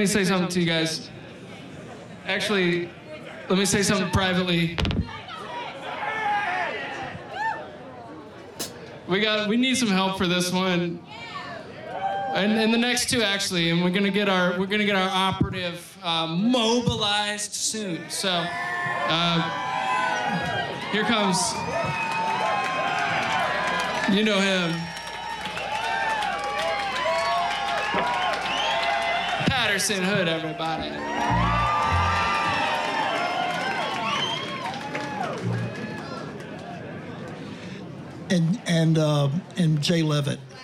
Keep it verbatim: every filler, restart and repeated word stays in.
me say something to you guys. Actually, let me say something privately. We got, we need some help for this one. And, and the next two, actually, and we're gonna get our, we're gonna get our operative uh, mobilized soon. So, uh, here comes, you know him. Patterson Hood, everybody. And and uh, and Jay Levitt.